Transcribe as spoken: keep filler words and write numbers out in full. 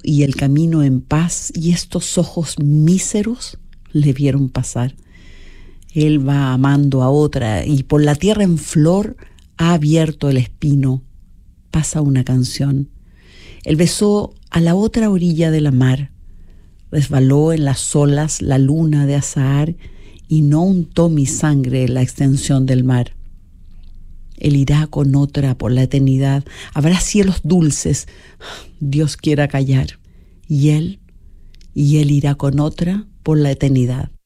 y el camino en paz, y estos ojos míseros le vieron pasar. Él va amando a otra, y por la tierra en flor ha abierto el espino. Pasa una canción. Él besó a la otra orilla de la mar. Resbaló en las olas la luna de azahar, y no untó mi sangre la extensión del mar. Él irá con otra por la eternidad. Habrá cielos dulces. Dios quiera callar. Y él, y él irá con otra por la eternidad.